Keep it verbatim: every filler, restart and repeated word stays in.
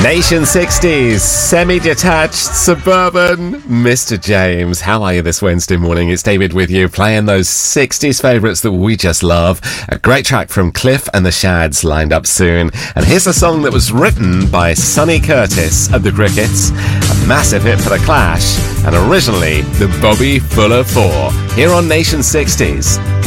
Nation sixties, semi-detached, suburban, Mister James. How are you this Wednesday morning? It's David with you, playing those sixties favourites that we just love. A great track from Cliff and the Shads lined up soon. And here's a song that was written by Sonny Curtis of the Crickets, a massive hit for The Clash, and originally the Bobby Fuller Four, here on Nation sixties.